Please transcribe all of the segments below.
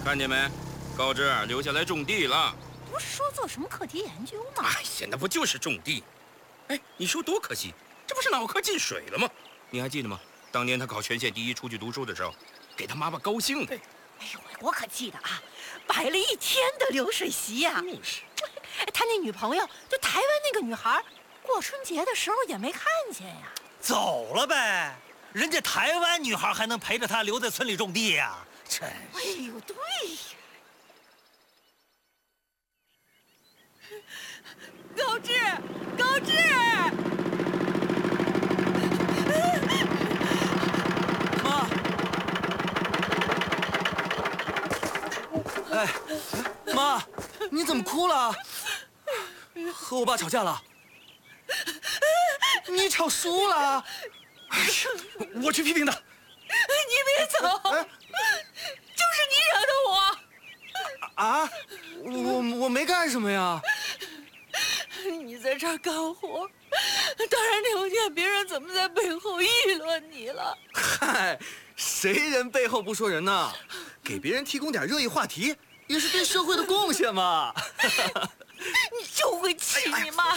看见没？高枝留下来种地了。 不是说做什么课题研究吗？ 哎呀，那不就是种地？哎，你说多可惜，这不是脑壳进水了吗？你还记得吗？当年他考全县第一出去读书的时候，给他妈妈高兴的。 哎呦，我可记得啊，摆了一天的流水席呀。 就是。 他那女朋友，就台湾那个女孩，过春节的时候也没看见呀。 走了呗，人家台湾女孩还能陪着他留在村里种地呀？真是。 哎呦，对呀。高志，高志！ 妈！哎，妈，你怎么哭了？和我爸吵架了？你吵输了？哎呀，我去批评他。 你别走，就是你惹的我。 啊？我没干什么呀。 你在这儿干活，当然听见别人怎么在背后议论你了。 嗨，谁人背后不说人呢？给别人提供点热议话题，也是对社会的贡献嘛。 你就会气你妈。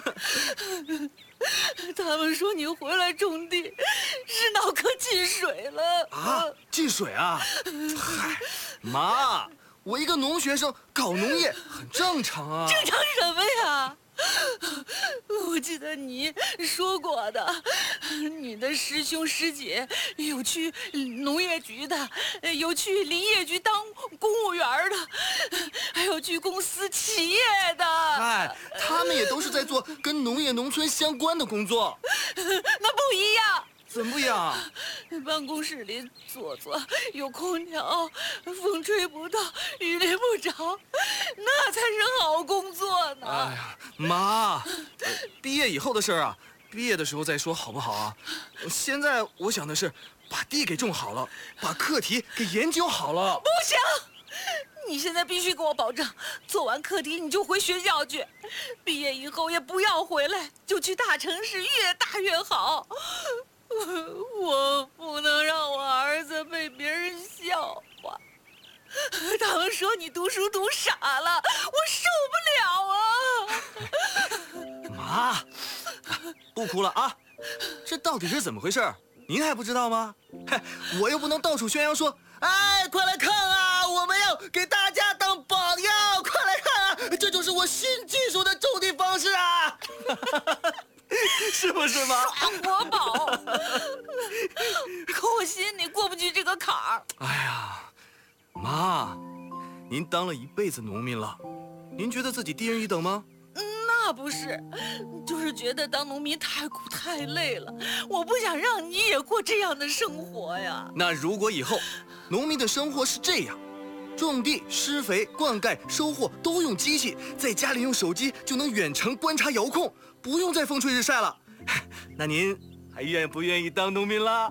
他们说你回来种地是脑壳进水了。 啊？进水啊？嗨，妈，我一个农学生搞农业很正常啊。 正常什么呀？我记得你说过的，你的师兄师姐有去农业局的，有去林业局当公务员的，还有去公司企业的。 哎，他们也都是在做跟农业农村相关的工作。 那不一样。 怎么不一样？ 办公室里坐坐，有空调，风吹不到，雨淋不着，那才是好工作呢。 哎呀，妈，毕业以后的事儿啊，毕业的时候再说好不好啊？现在我想的是，把地给种好了，把课题给研究好了。 不行，你现在必须给我保证，做完课题你就回学校去，毕业以后也不要回来，就去大城市，越大越好。我不能让我儿子被别人笑话。他们说你读书读傻了，我受不了啊！ 妈，不哭了啊！这到底是怎么回事？您还不知道吗？嘿，我又不能到处宣扬说，哎，快来看啊，我们要给大家当榜样，快来看啊，这就是我新技术的种地方式啊！是不是吗？ 耍活宝，可我心里过不去这个坎儿。 哎呀，妈，您当了一辈子农民了，您觉得自己低人一等吗？ 那不是，就是觉得当农民太苦太累了，我不想让你也过这样的生活呀。 那如果以后农民的生活是这样，种地、施肥、灌溉、收获都用机器，在家里用手机就能远程观察遥控，不用再风吹日晒了，那您还愿不愿意当农民啦？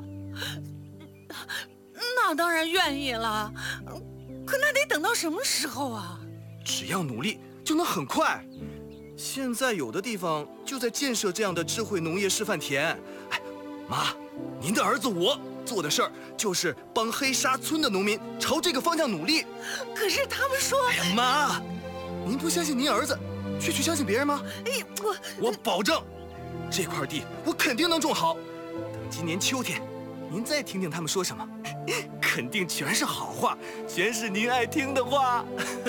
那当然愿意了，可那得等到什么时候啊？ 只要努力就能很快。现在有的地方就在建设这样的智慧农业示范田。哎，妈，您的儿子我做的事儿就是帮黑沙村的农民朝这个方向努力。 可是他们说…… 哎呀，妈，您不相信您儿子，却去相信别人吗？ 哎， 我保证，这块地我肯定能种好。等今年秋天，您再听听他们说什么，肯定全是好话，全是您爱听的话。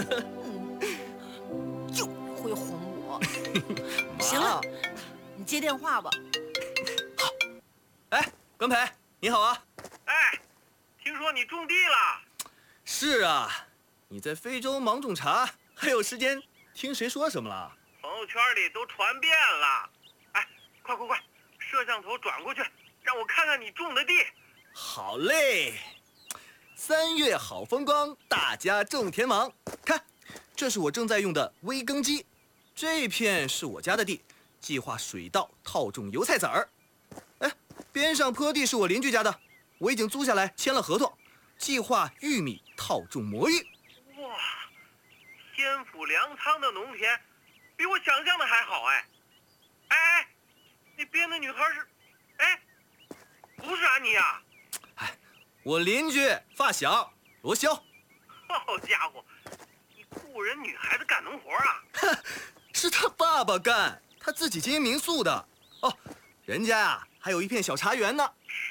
就会哄我。行了，你接电话吧。 好。哎，关培，你好啊。 哎，听说你种地了？ 是啊，你在非洲忙种茶，还有时间听谁说什么了？ 朋友圈里都传遍了。哎，快，摄像头转过去，让我看看你种的地。 好嘞。3月好风光，大家种田忙。看，这是我正在用的微耕机，这片是我家的地，计划水稻套种油菜籽儿。哎，边上坡地是我邻居家的，我已经租下来签了合同，计划玉米套种魔芋。 哇，天府粮仓的农田，比我想象的还好哎。哎，那边的女孩是，哎，不是安妮啊？ 哎，我邻居发小罗潇。 好家伙，你雇人女孩子干农活啊？ 是他爸爸干，他自己经营民宿的。哦，人家呀还有一片小茶园呢。